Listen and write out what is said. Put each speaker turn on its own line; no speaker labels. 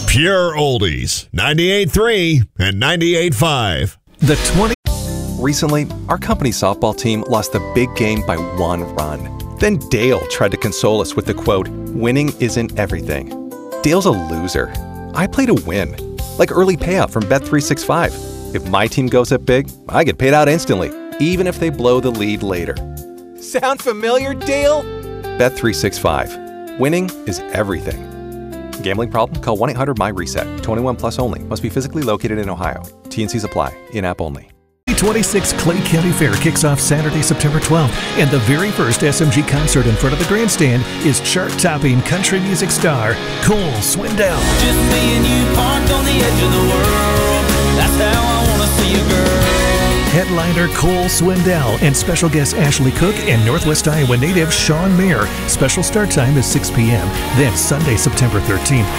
Pure Oldies, 98.3 and 98.5.
The 20.
Recently, our company softball team lost the big game by 1 run. Then Dale tried to console us with the quote, "Winning isn't everything." Dale's a loser. I play to win. Like early payout from Bet365. If my team goes up big, I get paid out instantly, even if they blow the lead later. Sound familiar, Dale? Bet365. Winning is everything. Gambling problem? Call 1-800-MY-RESET. 21 plus only. Must be physically located in Ohio. T&Cs apply. In-app only.
26 Clay County Fair kicks off Saturday, September 12th, and the very first SMG concert in front of the grandstand is chart-topping country music star Cole Swindell.
Just me and you parked on the edge of the world. That's how I want to see you, girl.
Headliner Cole Swindell and special guests Ashley Cook and Northwest Iowa native Sean Mayer. Special start time is 6 p.m. Then Sunday, September 13th.